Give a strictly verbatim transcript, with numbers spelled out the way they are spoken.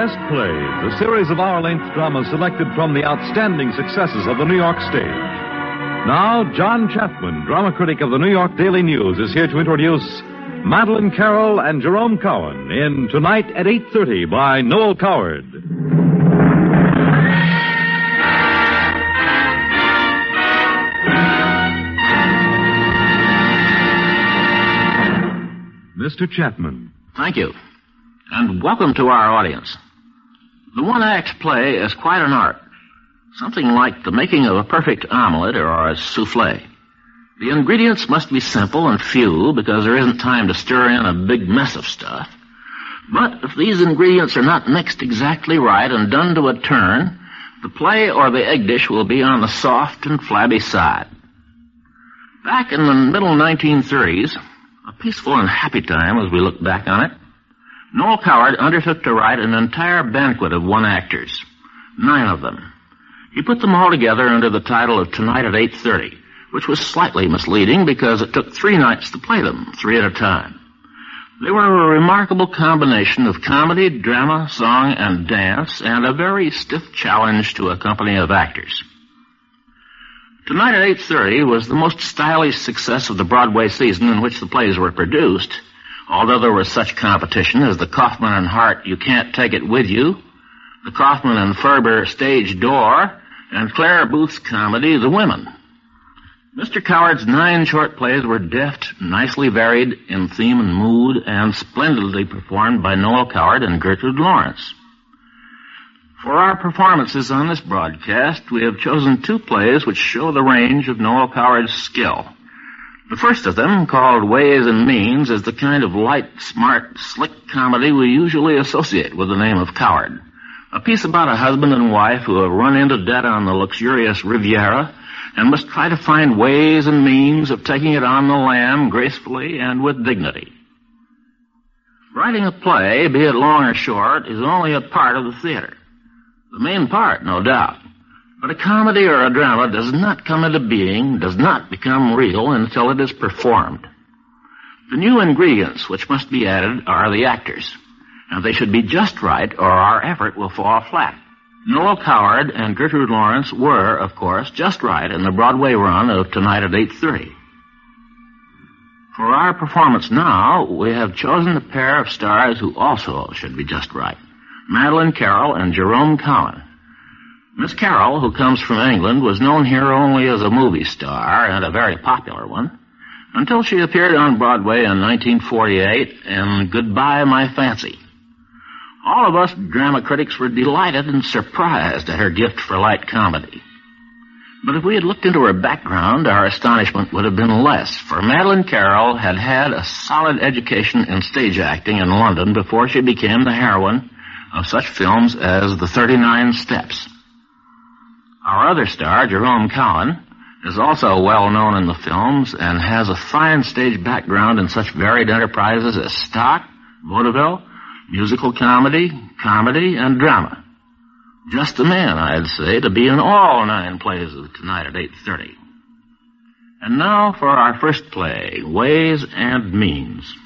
Best Plays, a series of hour-length dramas selected from the outstanding successes of the New York stage. Now, John Chapman, drama critic of the New York Daily News, is here to introduce Madeline Carroll and Jerome Cowan in Tonight at eight thirty by Noel Coward. Mister Chapman. Thank you. And welcome to our audience. The one-act play is quite an art. Something like the making of a perfect omelet or a souffle. The ingredients must be simple and few because there isn't time to stir in a big mess of stuff. But if these ingredients are not mixed exactly right and done to a turn, the play or the egg dish will be on the soft and flabby side. Back in the middle nineteen thirties, a peaceful and happy time as we look back on it, Noel Coward undertook to write an entire banquet of one-actors, nine of them. He put them all together under the title of Tonight at eight thirty, which was slightly misleading because it took three nights to play them, three at a time. They were a remarkable combination of comedy, drama, song, and dance, and a very stiff challenge to a company of actors. Tonight at eight thirty was the most stylish success of the Broadway season in which the plays were produced, although there was such competition as the Kaufman and Hart You Can't Take It With You, the Kaufman and Ferber Stage Door, and Claire Booth's comedy The Women. Mister Coward's nine short plays were deft, nicely varied in theme and mood, and splendidly performed by Noel Coward and Gertrude Lawrence. For our performances on this broadcast, we have chosen two plays which show the range of Noel Coward's skill. The first of them, called Ways and Means, is the kind of light, smart, slick comedy we usually associate with the name of Coward. A piece about a husband and wife who have run into debt on the luxurious Riviera and must try to find ways and means of taking it on the lam gracefully and with dignity. Writing a play, be it long or short, is only a part of the theater. The main part, no doubt. But a comedy or a drama does not come into being, does not become real until it is performed. The new ingredients which must be added are the actors, and they should be just right or our effort will fall flat. Noel Coward and Gertrude Lawrence were, of course, just right in the Broadway run of Tonight at eight thirty. For our performance now, we have chosen a pair of stars who also should be just right, Madeline Carroll and Jerome Cowan. Miss Carroll, who comes from England, was known here only as a movie star, and a very popular one, until she appeared on Broadway in nineteen forty-eight in Goodbye, My Fancy. All of us drama critics were delighted and surprised at her gift for light comedy. But if we had looked into her background, our astonishment would have been less, for Madeline Carroll had had a solid education in stage acting in London before she became the heroine of such films as The thirty-nine Steps. Our other star, Jerome Cowan, is also well known in the films and has a fine stage background in such varied enterprises as stock, vaudeville, musical comedy, comedy, and drama. Just the man, I'd say, to be in all nine plays of Tonight at eight thirty. And now for our first play, Ways and Means.